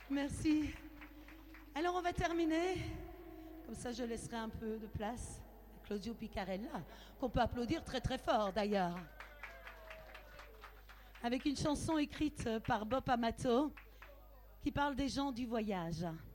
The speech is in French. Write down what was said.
Merci. Alors on va terminer. Comme ça, je laisserai un peu de place à Claudio Picarella, qu'on peut applaudir très très fort d'ailleurs. Avec une chanson écrite par Bob Amato qui parle des gens du voyage.